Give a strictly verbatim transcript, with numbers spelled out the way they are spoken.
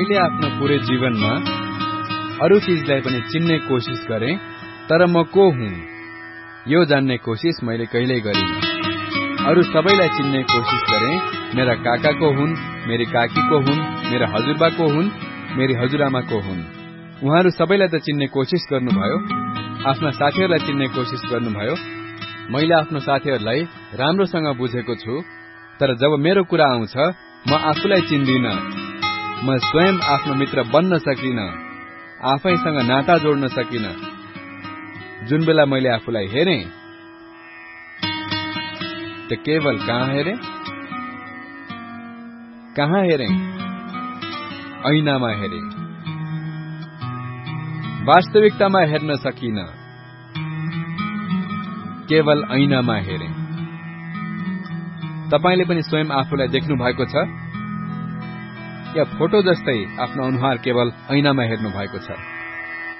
मैले आफ्नो पुरै जीवनमा अरू चीजलाई पनि चिन्ने कोसिस गरेँ, तर म को हुँ यो जान्ने कोसिस मैले कहिल्यै गरिनँ। अरू सबैलाई चिन्ने कोसिस गरेँ, मेरा काका को हुन्, मेरी काकी को हुन्, मेरा हजुरबा को हुन्, मेरी हजुरआमा को हुन्। उहाँहरू सबैलाई त चिन्ने कोसिस गर्नुभयो, आफ्ना साथीहरूलाई चिन्ने कोसिस गर्नुभयो। मैले आफ्नो साथीहरूलाई राम्रोसँग बुझेको छु, तर जब मेरो कुरा आउँछ म आफूलाई चिन्दिन। म स्वयं आफ्नो मित्र बन्न सकिन, आफैसँग नाता जोड्न सकिन। जुन बेला मैले आफूलाई हेरेँ त केवल कहाँ हेरेँ कहाँ हेरेँ ऐनामा हेरेँ, वास्तविकतामा हेर्न सकिन, केवल ऐनामा हेरेँ। तपाईले पनि स्वयं आफूलाई देख्नु भएको छ या फोटो जस्तै आफ्नो अनुहार केवल ऐनामा हेर्नु भएको छ?